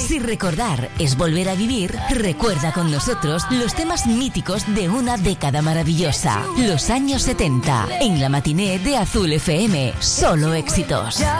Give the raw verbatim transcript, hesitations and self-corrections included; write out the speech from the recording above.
Si recordar es volver a vivir, recuerda con nosotros los temas míticos de una década maravillosa, los años setenta, en la matiné de Azul F M. Solo éxitos.